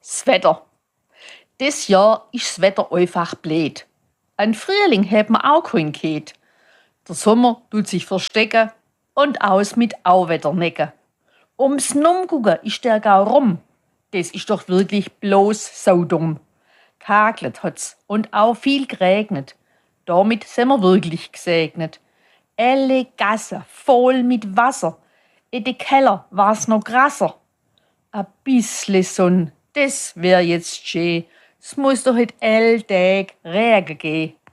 Das Wetter. Dieses Jahr ist das Wetter einfach blöd. Ein Frühling hat man auch keinen gehabt. Der Sommer tut sich verstecken und aus mit Auwetternecken. Ums Numgucken ist der Gau rum. Das ist doch wirklich bloß so dumm. Gehagelt hat's und auch viel geregnet. Damit sind wir wirklich gesegnet. Alle Gassen voll mit Wasser. In de Keller war's noch krasser. A bissle Sonn, das wär jetzt schön. Es muss doch heut all Tag Regen gehen.